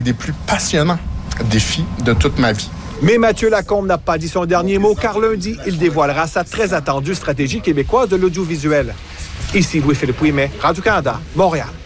Des plus passionnants défis de toute ma vie. Mais Mathieu Lacombe n'a pas dit son dernier mot car lundi, il dévoilera sa très attendue stratégie québécoise de l'audiovisuel. Ici Louis-Philippe Ouimet, Radio-Canada, Montréal.